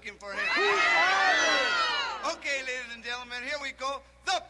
looking for him. Okay, ladies and gentlemen, here we go. The